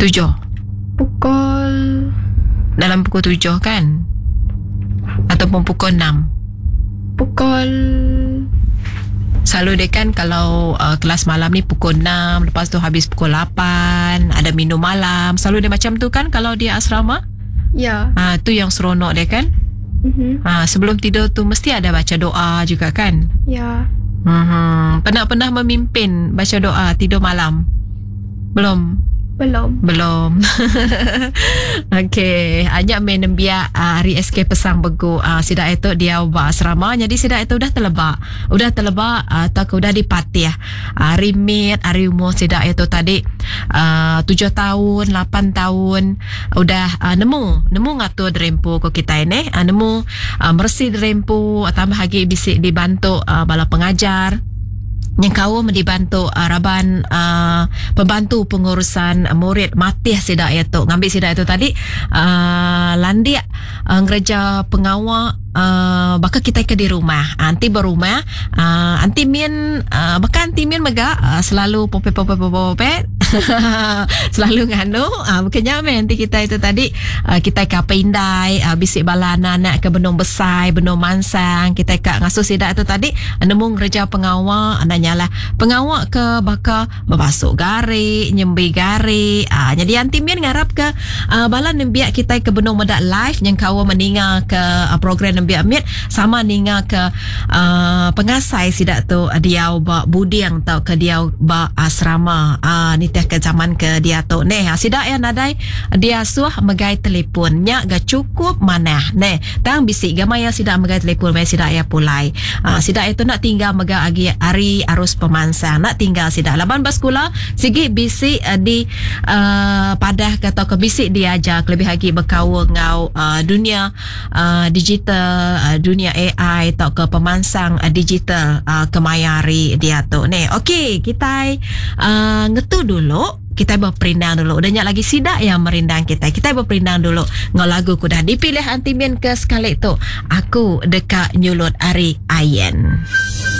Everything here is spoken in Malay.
7. Pukul Dalam pukul 7 kan? Ataupun pukul 6? Pukul Selalu dia kan kalau kelas malam ni pukul 6, lepas tu habis pukul 8, ada minum malam. Selalu dia macam tu kan kalau dia asrama? Ya. Tu yang seronok dia kan? Sebelum tidur tu mesti ada baca doa juga kan? Ya. Pernah memimpin baca doa tidur malam? Belum. Okey, ajak main nembia hari SK pesang begu sida itu dia ubah asrama. Jadi sida itu udah telebak atau ke udah dipatih. Rimit hari umur sida itu tadi 7 tahun, 8 tahun udah nemu ngatur drempo ko kita ini, nemu bersih drempo tambah lagi bisik dibantu bala pengajar. Yang kau dibantu raban pembantu pengurusan murid matih sida itu ngambil sida itu tadi landia ngereja pengawal bakal kita ke di rumah anti berumah anti min bahkan anti min mega selalu pope selalu nganu bukannya nanti kita itu tadi kita ke pindai bisik balana nak ke benung besai benung mansang kita ke ngasuh sida itu tadi nemu ngereja pengawal nyalah pengawal ke bakal membasuh gari nyembi gari jadi anti min ngarap ke balan nembiak kita ke benung medak live yang kau meninggal ke program nembiak mit sama ninga ke pengasai sidak tu dia ba budiang tau ke dia ba asrama ni teh ke zaman ke dia tu neh sidak ya nadai dia suah megai telefon nya ga cukup mana neh tang bisik gamaya sidak megai telefon mai sidak ya pulai sidak itu nak tinggal mega agi hari arus pemansang nak tinggal sidak laban baskula sigi bisik di padah kata ke bisik diajak lebih lagi berkawan ngau dunia digital dunia AI atau ke pemansang digital kemayari dia tu ni. Okey, kita ngetu dulu. Kita berperindang dulu. Udah lagi sidak yang merindang kita. Kita berperindang dulu. Ngau lagu ku dah dipilih antimin ke sekali tu. Aku dekat nyulut Ari Ayen.